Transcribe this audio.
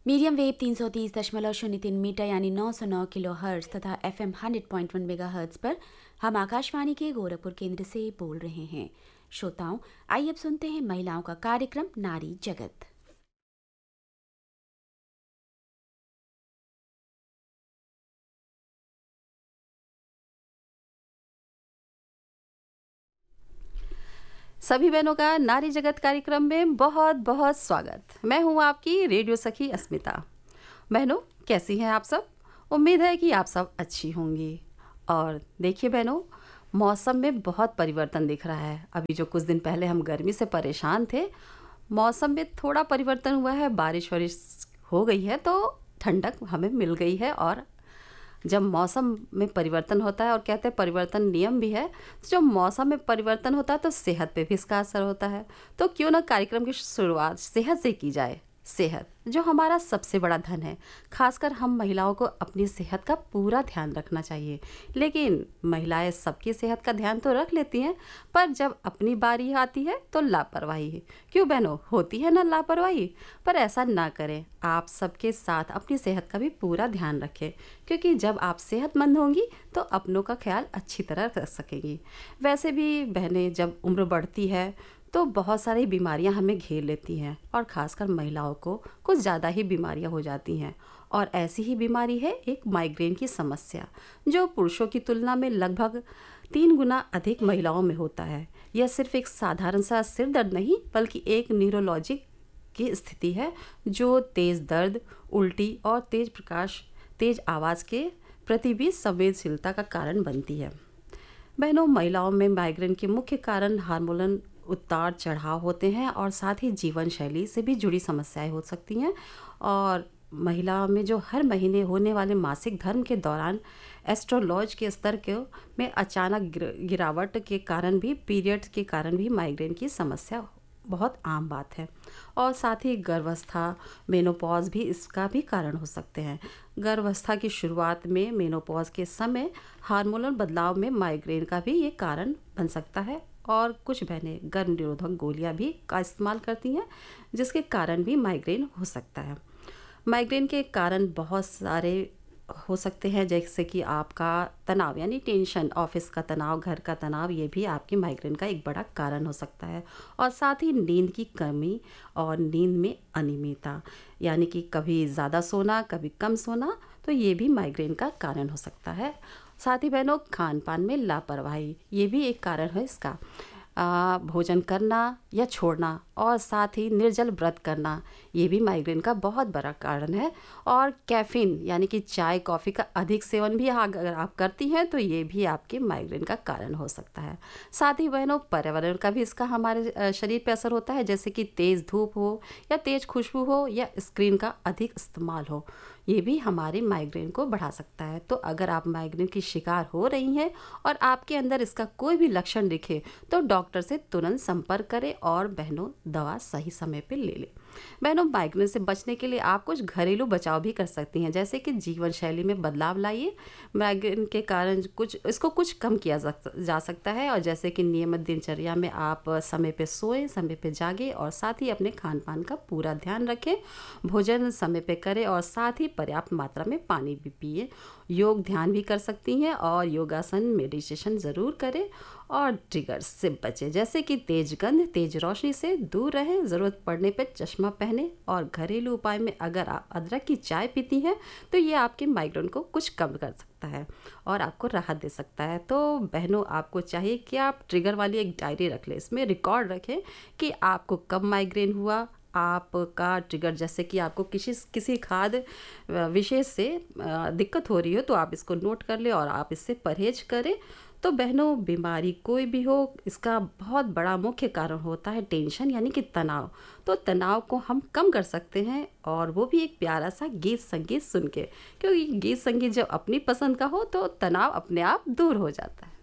Medium wave 330.03 metre यानी 909 kilo hertz तथा FM 100.1 mega hertz पर हम आकाशवाणी के गोरखपुर केंद्र से बोल रहे हैं। श्रोताओं, आइए अब सुनते हैं महिलाओं का कार्यक्रम नारी जगत। सभी बहनों का नारी जगत कार्यक्रम में बहुत बहुत स्वागत। मैं हूं आपकी रेडियो सखी अस्मिता। बहनों, कैसी हैं आप सब? उम्मीद है कि आप सब अच्छी होंगी। और देखिए बहनों, मौसम में बहुत परिवर्तन दिख रहा है। अभी जो कुछ दिन पहले हम गर्मी से परेशान थे, मौसम में थोड़ा परिवर्तन हुआ है, बारिश वारिश हो गई है तो ठंडक हमें मिल गई है। और जब मौसम में परिवर्तन होता है, और कहते हैं परिवर्तन नियम भी है, तो जब मौसम में परिवर्तन होता है तो सेहत पे भी इसका असर होता है। तो क्यों ना कार्यक्रम की शुरुआत सेहत से की जाए। सेहत जो हमारा सबसे बड़ा धन है, खासकर हम महिलाओं को अपनी सेहत का पूरा ध्यान रखना चाहिए। लेकिन महिलाएं सबकी सेहत का ध्यान तो रख लेती हैं, पर जब अपनी बारी आती है तो लापरवाही क्यों बहनों होती है ना लापरवाही। पर ऐसा ना करें, आप सबके साथ अपनी सेहत का भी पूरा ध्यान रखें, क्योंकि जब आप सेहतमंद होंगी तो अपनों का ख्याल अच्छी तरह रख सकेंगी। वैसे भी बहनें, जब उम्र बढ़ती है तो बहुत सारी बीमारियां हमें घेर लेती हैं, और ख़ासकर महिलाओं को कुछ ज़्यादा ही बीमारियां हो जाती हैं। और ऐसी ही बीमारी है एक माइग्रेन की समस्या, जो पुरुषों की तुलना में लगभग 3 गुना अधिक महिलाओं में होता है। यह सिर्फ एक साधारण सा सिर दर्द नहीं, बल्कि एक न्यूरोलॉजिक की स्थिति है जो तेज़ दर्द, उल्टी और तेज आवाज़ के प्रति भी संवेदनशीलता का कारण बनती है। बहनों, महिलाओं में माइग्रेन के मुख्य कारण हार्मोनल उतार चढ़ाव होते हैं, और साथ ही जीवन शैली से भी जुड़ी समस्याएं हो सकती हैं। और महिला में जो हर महीने होने वाले मासिक धर्म के दौरान एस्ट्रोलॉज के स्तर के में अचानक गिरावट के कारण भी, पीरियड्स के कारण भी माइग्रेन की समस्या बहुत आम बात है। और साथ ही गर्भावस्था, मेनोपॉज भी इसका भी कारण हो सकते हैं। गर्भावस्था की शुरुआत में, मेनोपॉज के समय हार्मोनल बदलाव में माइग्रेन का भी ये कारण बन सकता है। और कुछ बहनें गर्भ निरोधक गोलियां भी का इस्तेमाल करती हैं, जिसके कारण भी माइग्रेन हो सकता है। माइग्रेन के कारण बहुत सारे हो सकते हैं, जैसे कि आपका तनाव यानी टेंशन, ऑफिस का तनाव, घर का तनाव, ये भी आपकी माइग्रेन का एक बड़ा कारण हो सकता है। और साथ ही नींद की कमी और नींद में अनियमितता, यानी कि कभी ज़्यादा सोना कभी कम सोना, तो ये भी माइग्रेन का कारण हो सकता है। साथ ही बहनों, खान पान में लापरवाही, ये भी एक कारण है इसका। भोजन करना या छोड़ना, और साथ ही निर्जल व्रत करना, ये भी माइग्रेन का बहुत बड़ा कारण है। और कैफ़ीन यानी कि चाय कॉफ़ी का अधिक सेवन भी अगर आप करती हैं तो ये भी आपके माइग्रेन का कारण हो सकता है। साथ ही बहनों, पर्यावरण का भी इसका हमारे शरीर पर असर होता है, जैसे कि तेज़ धूप हो या तेज़ खुशबू हो या स्क्रीन का अधिक इस्तेमाल हो, ये भी हमारे माइग्रेन को बढ़ा सकता है। तो अगर आप माइग्रेन की शिकार हो रही हैं और आपके अंदर इसका कोई भी लक्षण दिखे तो डॉक्टर से तुरंत संपर्क करें और बहनों दवा सही समय पे ले लें। बहनों, माइग्रेन से बचने के लिए आप कुछ घरेलू बचाव भी कर सकती हैं, जैसे कि जीवन शैली में बदलाव लाइए। माइग्रेन के कारण कुछ कम किया जा सकता है, और जैसे कि नियमित दिनचर्या में आप समय पे सोएं, समय पे जागें, और साथ ही अपने खान पान का पूरा ध्यान रखें। भोजन समय पे करें, और साथ ही पर्याप्त मात्रा में पानी भी पिए। योग ध्यान भी कर सकती हैं, और योगासन, मेडिटेशन ज़रूर करें। और ट्रिगर्स से बचें, जैसे कि तेज गंध, तेज रोशनी से दूर रहें। ज़रूरत पड़ने पर चश्मा पहने। और घरेलू उपाय में अगर आप अदरक की चाय पीती हैं तो ये आपके माइग्रेन को कुछ कम कर सकता है और आपको राहत दे सकता है। तो बहनों, आपको चाहिए कि आप ट्रिगर वाली एक डायरी रख लें, इसमें रिकॉर्ड रखें कि आपको कब माइग्रेन हुआ, आपका ट्रिगर, जैसे कि आपको किसी खाद्य विशेष से दिक्कत हो रही हो तो आप इसको नोट कर लें और आप इससे परहेज करें। तो बहनों, बीमारी कोई भी हो, इसका बहुत बड़ा मुख्य कारण होता है टेंशन यानी कि तनाव। तो तनाव को हम कम कर सकते हैं, और वो भी एक प्यारा सा गीत संगीत सुन के, क्योंकि गीत संगीत जब अपनी पसंद का हो तो तनाव अपने आप दूर हो जाता है।